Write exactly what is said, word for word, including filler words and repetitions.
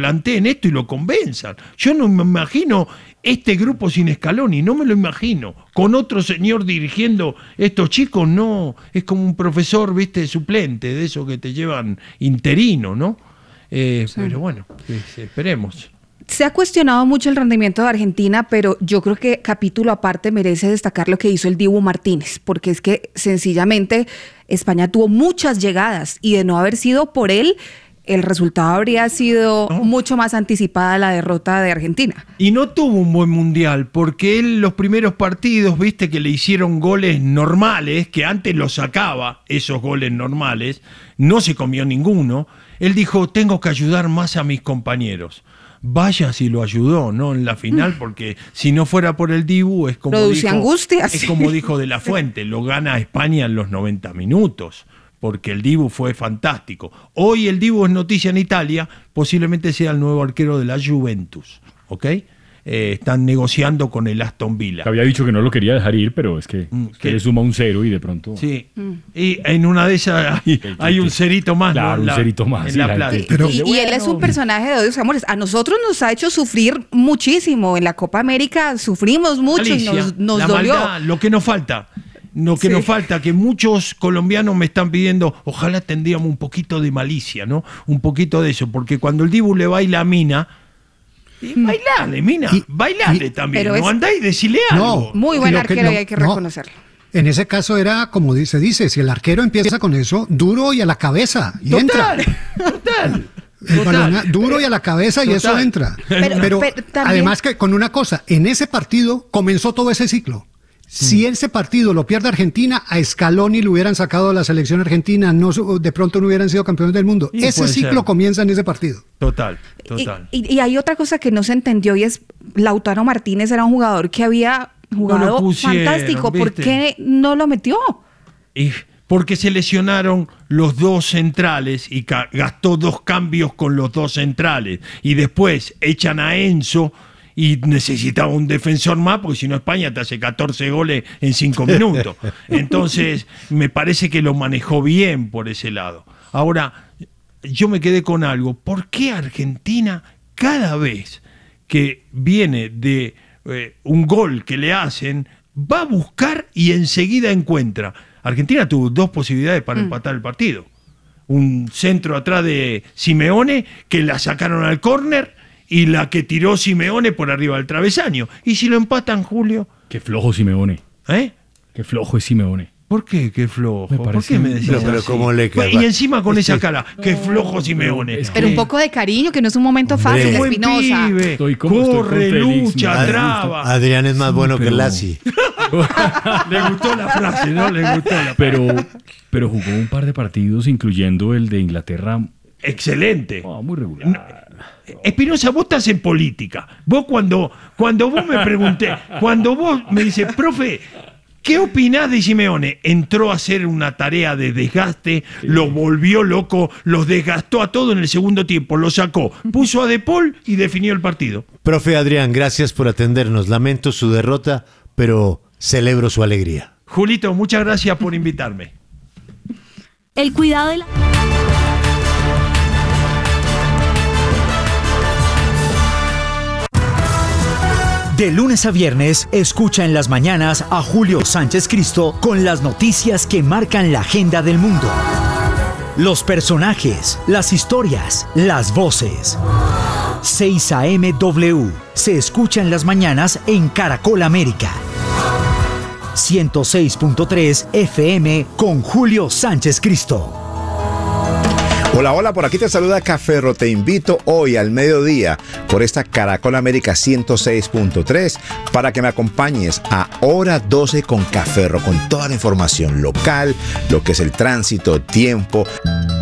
planteen esto y lo convenzan. Yo no me imagino este grupo sin Scaloni, no me lo imagino. Con otro señor dirigiendo estos chicos, no. Es como un profesor, viste, suplente, de esos que te llevan interino, ¿no? Eh, sí. Pero bueno, esperemos. Se ha cuestionado mucho el rendimiento de Argentina, pero yo creo que capítulo aparte merece destacar lo que hizo el Dibu Martínez, porque es que sencillamente España tuvo muchas llegadas y de no haber sido por él, el resultado habría sido ¿no? mucho más anticipada la derrota de Argentina. Y no tuvo un buen mundial, porque él los primeros partidos, viste que le hicieron goles normales, que antes los sacaba, esos goles normales, no se comió ninguno. Él dijo, tengo que ayudar más a mis compañeros. Vaya si lo ayudó, ¿no? En la final, porque si no fuera por el Dibu, es como Producía dijo, angustias. es como dijo De La Fuente, lo gana España en los noventa minutos, porque el Dibu fue fantástico. Hoy el Dibu es noticia en Italia, posiblemente sea el nuevo arquero de la Juventus, ¿ok? Eh, están negociando con el Aston Villa. Había dicho que no lo quería dejar ir, pero es que, mm, es que le suma un cero y de pronto... Sí, mm. y en una de esas hay, hay un cerito más, claro, ¿no? un la, cerito más. En sí, la la plata. Y, pero, y, y él es un personaje de odios amores. A nosotros nos ha hecho sufrir muchísimo. En la Copa América sufrimos mucho Alicia, y nos, nos la dolió. Maldad, lo que nos falta... Lo que sí. nos falta, que muchos colombianos me están pidiendo, ojalá tendríamos un poquito de malicia, ¿no? Un poquito de eso, porque cuando el Dibu le baila a Mina, y bailale, Mina, y, bailale y, también, no es, andá y decile algo. No, muy buen arquero que, no, y hay que reconocerlo. No. En ese caso era, como dice, dice, si el arquero empieza con eso, duro y a la cabeza, y total, entra. Total. El balón duro y a la cabeza total. Y eso entra. Pero, pero, pero también... además que con una cosa, en ese partido comenzó todo ese ciclo. Si ese partido lo pierde Argentina, a Scaloni le hubieran sacado a la selección argentina, no, de pronto no hubieran sido campeones del mundo. Sí, ese ciclo ser. Comienza en ese partido. Total, total. Y, y, y hay otra cosa que no se entendió y es Lautaro Martínez era un jugador que había jugado no pusieron, fantástico. ¿Viste? ¿Por qué no lo metió? Y porque se lesionaron los dos centrales y ca- gastó dos cambios con los dos centrales. Y después echan a Enzo... y necesitaba un defensor más, porque si no España te hace catorce goles en cinco minutos. Entonces, me parece que lo manejó bien por ese lado. Ahora, yo me quedé con algo. ¿Por qué Argentina, cada vez que viene de eh, un gol que le hacen, va a buscar y enseguida encuentra? Argentina tuvo dos posibilidades para mm. empatar el partido. Un centro atrás de Simeone, que la sacaron al córner, y la que tiró Simeone por arriba del travesaño. ¿Y si lo empatan, Julio? Qué flojo Simeone. ¿Eh? Qué flojo es Simeone. ¿Por qué? Qué flojo. Me ¿Por qué me decís pero, pero así? ¿cómo le pues, y encima con esa cara, qué flojo Simeone. Es que... Pero un poco de cariño, que no es un momento fácil, Buen Espinosa. pibe. Estoy como, Corre, estoy con Félix, lucha, me traba. Adrián es más bueno pero... que Lassi. Le gustó la frase, ¿no? Le gustó la frase. Pero, pero jugó un par de partidos, incluyendo el de Inglaterra. Excelente. Oh, muy regular. Espinosa, vos estás en política. Vos cuando, cuando vos me pregunté, cuando vos me dices, profe, ¿qué opinás de Simeone? Entró a hacer una tarea de desgaste, sí. Lo volvió loco, los desgastó a todo en el segundo tiempo, lo sacó, puso a De Paul y definió el partido. Profe Adrián, gracias por atendernos. Lamento su derrota, pero celebro su alegría. Julito, muchas gracias por invitarme. El cuidado de la... De lunes a viernes, escucha en las mañanas a Julio Sánchez Cristo con las noticias que marcan la agenda del mundo. Los personajes, las historias, las voces. seis a eme W se escucha en las mañanas en Caracol América. ciento seis punto tres F M con Julio Sánchez Cristo. Hola, hola, por aquí te saluda Caferro. Te invito hoy al mediodía por esta Caracol América ciento seis punto tres para que me acompañes a hora doce con Caferro, con toda la información local, lo que es el tránsito, tiempo.